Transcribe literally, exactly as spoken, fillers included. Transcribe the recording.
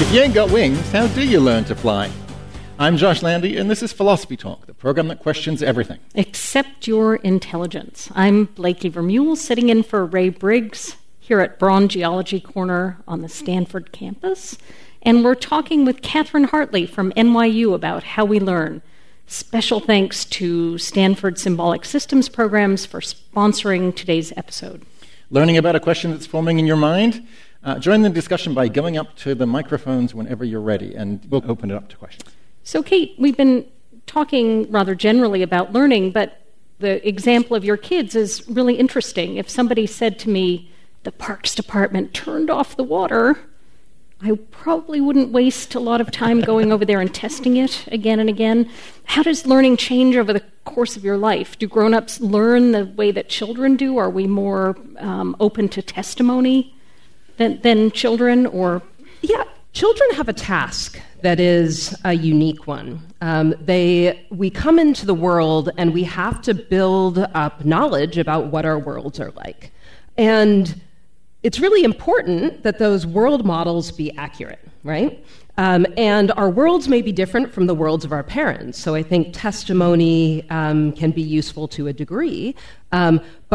If you ain't got wings, how do you learn to fly? I'm Josh Landy, and this is Philosophy Talk, the program that questions everything. Except your intelligence. I'm Blakely Vermeulen, sitting in for Ray Briggs here at Braun Geology Corner on the Stanford campus. And we're talking with Catherine Hartley from N Y U about how we learn. Special thanks to Stanford Symbolic Systems Programs for sponsoring today's episode. Learning about a question that's forming in your mind? Uh, join the discussion by going up to the microphones whenever you're ready, and we'll open it up to questions. So, Kate, we've been talking rather generally about learning, but the example of your kids is really interesting. If somebody said to me, the Parks Department turned off the water, I probably wouldn't waste a lot of time going over there and testing it again and again. How does learning change over the course of your life? Do grown-ups learn the way that children do? Are we more um, open to testimony than, than children? Or Yeah, children have a task that is a unique one. Um, they, we come into the world and we have to build up knowledge about what our worlds are like. And it's really important that those world models be accurate, right? Um, and our worlds may be different from the worlds of our parents. So I think testimony um, can be useful to a degree. Um,